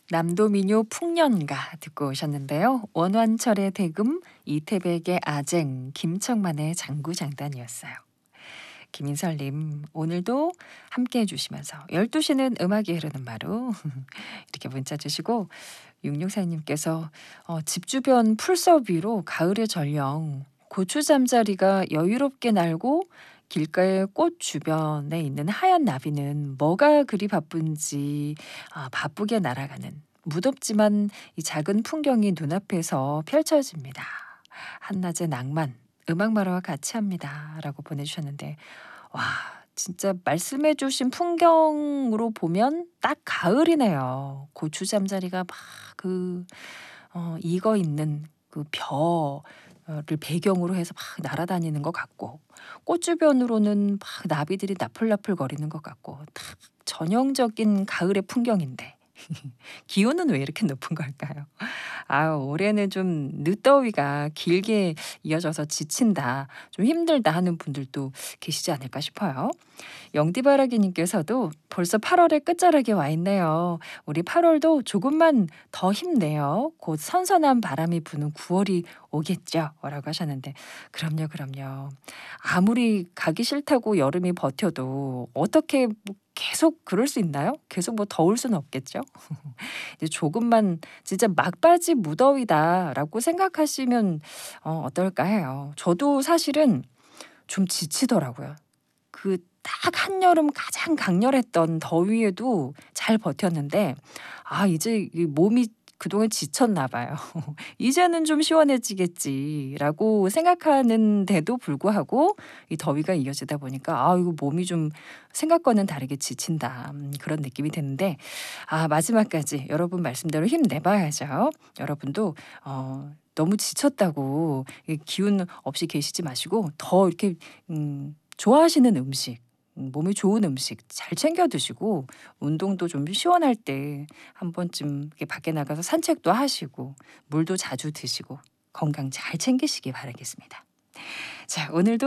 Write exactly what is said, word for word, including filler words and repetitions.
남도민요 풍년가 듣고 오셨는데요. 원완철의 대금, 이태백의 아쟁, 김청만의 장구장단이었어요. 김인설님, 오늘도 함께 해주시면서 열두 시는 음악이 흐르는 마루 이렇게 문자 주시고, 육육사님께서 어, 집 주변 풀섭 위로 가을의 전령, 고추 잠자리가 여유롭게 날고 길가의 꽃 주변에 있는 하얀 나비는 뭐가 그리 바쁜지 아, 바쁘게 날아가는 무덥지만 이 작은 풍경이 눈앞에서 펼쳐집니다. 한낮의 낭만, 음악마루와 같이 합니다. 라고 보내주셨는데, 와, 진짜 말씀해 주신 풍경으로 보면 딱 가을이네요. 고추 잠자리가 막 그, 어, 익어 있는 그 벼를 배경으로 해서 막 날아다니는 것 같고, 꽃 주변으로는 막 나비들이 나풀나풀 거리는 것 같고, 딱 전형적인 가을의 풍경인데, 기온은 왜 이렇게 높은 걸까요? 아, 올해는 좀 늦더위가 길게 이어져서 지친다, 좀 힘들다 하는 분들도 계시지 않을까 싶어요. 영디바라기님께서도 벌써 팔월의 끝자락에 와 있네요. 우리 팔월도 조금만 더 힘내요. 곧 선선한 바람이 부는 구월이 오겠죠. 라고 하셨는데, 그럼요, 그럼요. 아무리 가기 싫다고 여름이 버텨도 어떻게 뭐 계속 그럴 수 있나요? 계속 뭐 더울 수는 없겠죠. 이제 조금만 진짜 막바지 무더위다라고 생각하시면 어, 어떨까 해요. 저도 사실은 좀 지치더라고요. 그 딱 한여름 가장 강렬했던 더위에도 잘 버텼는데, 아, 이제 이 몸이 그동안 지쳤나 봐요. 이제는 좀 시원해지겠지라고 생각하는데도 불구하고 이 더위가 이어지다 보니까 아, 이거 몸이 좀 생각과는 다르게 지친다. 음, 그런 느낌이 드는데, 아, 마지막까지 여러분 말씀대로 힘내봐야죠. 여러분도 어, 너무 지쳤다고 이 기운 없이 계시지 마시고 더 이렇게 음, 좋아하시는 음식, 음, 몸에 좋은 음식 잘 챙겨 드시고, 운동도 좀 시원할 때 한 번쯤 이렇게 밖에 나가서 산책도 하시고, 물도 자주 드시고, 건강 잘 챙기시기 바라겠습니다. 자, 오늘도